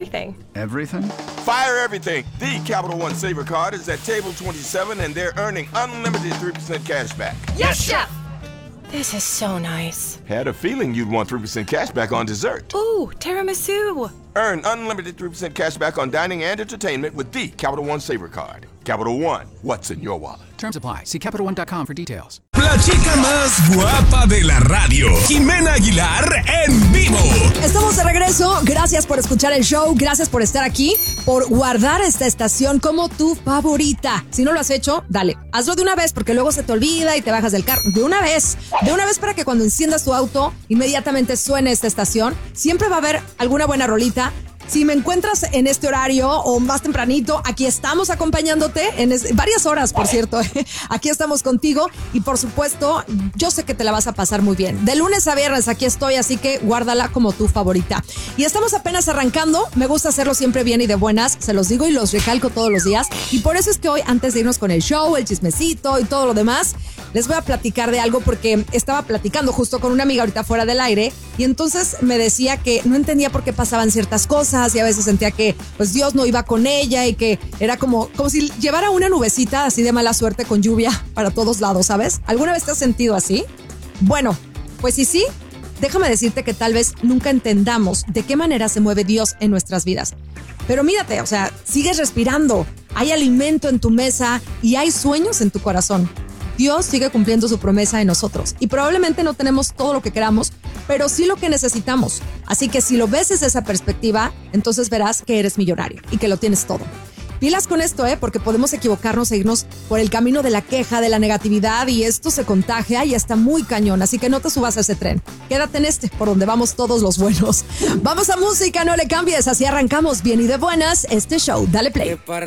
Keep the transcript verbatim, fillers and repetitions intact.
everything. Everything? Fire everything. The Capital One Saver Card is at table twenty-seven, and they're earning unlimited three percent cash back. Yes, Chef! This is so nice. Had a feeling you'd want three percent cash back on dessert. Ooh, tiramisu. Earn unlimited three percent cash back on dining and entertainment with the Capital One Saver Card. Capital One, what's in your wallet? Terms apply. See Capital One dot com for details. La chica más guapa de la radio, Jimena Aguilar, en vivo. Estamos de regreso. Gracias por escuchar el show. Gracias por estar aquí, por guardar esta estación como tu favorita. Si no lo has hecho, dale, hazlo de una vez porque luego se te olvida y te bajas del carro. De una vez, de una vez para que cuando enciendas tu auto, inmediatamente suene esta estación. Siempre va a haber alguna buena rolita. Si me encuentras en este horario o más tempranito, aquí estamos acompañándote en es- varias horas, por cierto. Aquí estamos contigo y por supuesto, yo sé que te la vas a pasar muy bien. De lunes a viernes aquí estoy, así que guárdala como tu favorita. Y estamos apenas arrancando. Me gusta hacerlo siempre bien y de buenas. Se los digo y los recalco todos los días. Y por eso es que hoy, antes de irnos con el show, el chismecito y todo lo demás, les voy a platicar de algo porque estaba platicando justo con una amiga ahorita fuera del aire y entonces me decía que no entendía por qué pasaban ciertas cosas y a veces sentía que pues Dios no iba con ella y que era como, como si llevara una nubecita así de mala suerte con lluvia para todos lados, ¿sabes? ¿Alguna vez te has sentido así? Bueno, pues sí, sí, déjame decirte que tal vez nunca entendamos de qué manera se mueve Dios en nuestras vidas. Pero mírate, o sea, sigues respirando, hay alimento en tu mesa y hay sueños en tu corazón. Dios sigue cumpliendo su promesa en nosotros y probablemente no tenemos todo lo que queramos, pero sí lo que necesitamos. Así que si lo ves desde esa perspectiva, entonces verás que eres millonario y que lo tienes todo. Pilas con esto, ¿eh? Porque podemos equivocarnos e irnos por el camino de la queja, de la negatividad y esto se contagia y está muy cañón. Así que no te subas a ese tren. Quédate en este, por donde vamos todos los buenos. Vamos a música, no le cambies. Así arrancamos bien y de buenas este show. Dale play.